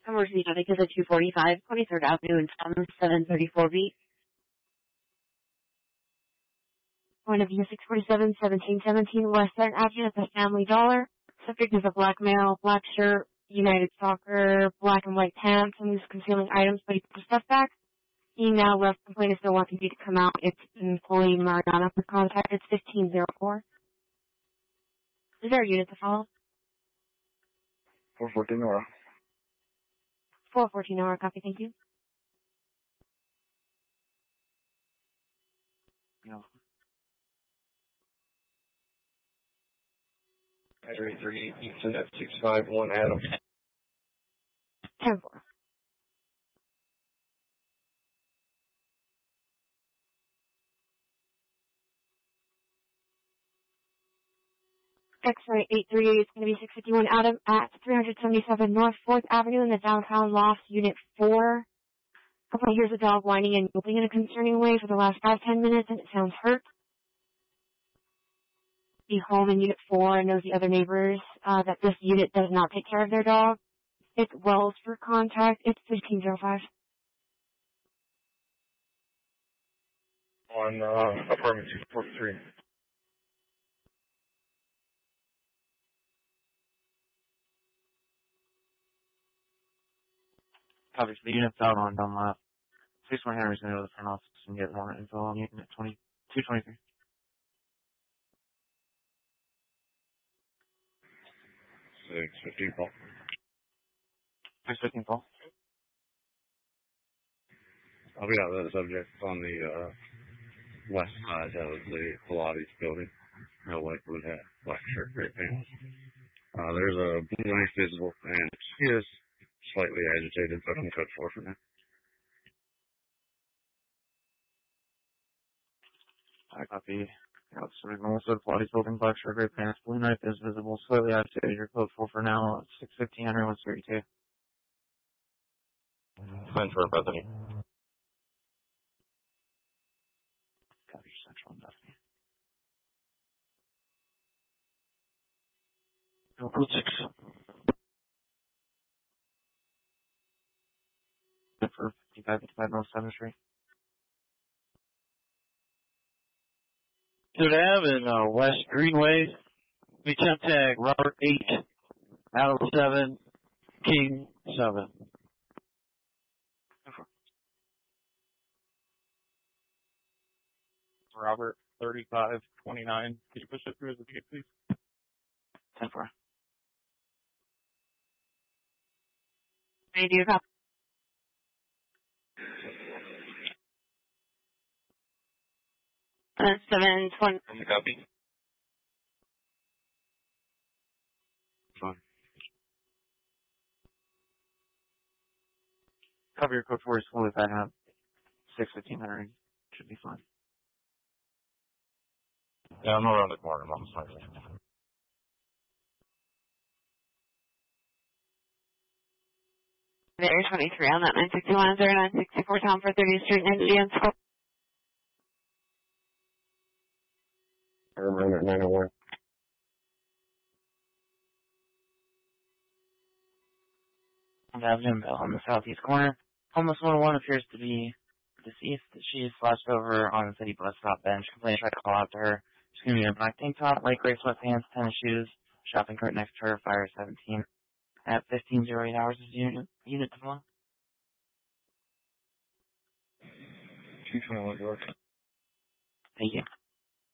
Emergency traffic is at 245 23rd Avenue in Thomas, 734B. Point of view 647, 1717 West 3rd Avenue at the Family Dollar. Subject is a black male, black shirt, United Soccer, black and white pants, and he's concealing items, but he put the stuff back. He now left complaint is still wanting you to come out. It's employee Mariana for contact. It's 1504. Is there a unit to follow? 414 Nora. 414 Nora, copy, thank you. No. 33 Houston F651 Adam. 10-4. X-ray 838 is going to be 651 Adam at 377 North 4th Avenue in the downtown loft, Unit 4. Okay, here's a dog whining and yelping in a concerning way for the last 5-10 minutes, and it sounds hurt. Be home in Unit 4 and knows the other neighbors that this unit does not take care of their dog. It's Wells for contact. It's 1505. On apartment 243. Obviously, the unit's out on Dunlap. 61 Henry's going to go to the front office and get more info on unit 223. 615 Paul. 615 Paul. I'll be out of the subject on the west side of the Pilates building. No Lakewood hat, black shirt, gray pants. There's a blue knife visible, and she is slightly agitated, but I'm code 4 for now. I copy. Outside Melissa, Pilates building, black shirt, gray pants, blue knife is visible, slightly agitated. Your code 4 for now. 615 Henry 132. 10 for Bethany. Copy Central and Bethany. Code 6. For 55 North 7th Street. Good Ave in West Greenway. We contact Robert 8, Al 7, King 7. Robert 3529. Could you push it through as a ticket, please? 10-4. Ready to copy. And 720. On the copy. Fine. Cover your code 4 is fully back up. 615 Henry should be fine. Yeah, I'm around the corner. I'm on the side. There, 23 on that 961 0964 Tom for 30th Street and GM School. I'm around at 901. Avenue Bell on the southeast corner. Homeless 101 appears to be deceased. She is slouched over on the city bus stop bench. Complainant tried to call out to her. She's going to be in a black tank top, light gray sweatpants, tennis shoes, shopping cart next to her, fire 17. At 1508 hours is unit to follow. 221 George. Thank you.